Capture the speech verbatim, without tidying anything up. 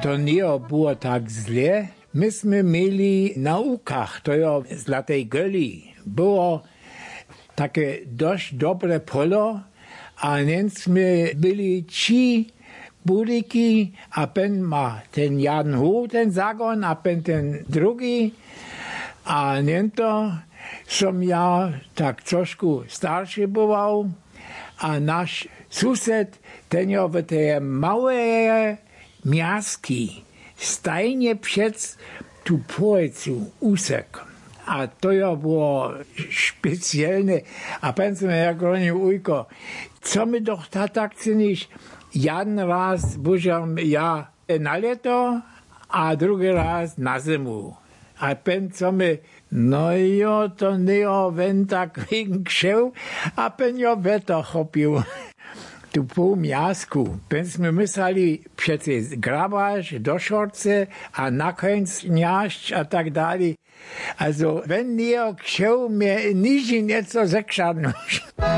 To nie było tak źle. Myśmy mieli na łukach, to jo z Latej Göli, było takie dość dobre polo, a nienśmy byli ci budyki, a pen ma ten Jan Hu, ten zagon, a pen ten drugi, a niento som ja tak trošku starszy bywał, a nasz sused, ten jo w te małe miaski, stajnie przed tu pojecu úsek. A to jo było specjalne. A pan som jak oni ujko, co my doch tak czynisz? Jeden raz bužam ja na leto, a drugi raz na zimu. A pen co my, no jo, to nie jo ven tak wegen kšev, a pen jo veto chopił. Tu pół miasku. Byśmy myśleli przecież grabasz do szorce, a na końcu niaść, a tak dalej. Also, wenn nie kšev, mir niži nieco zekšadnúš.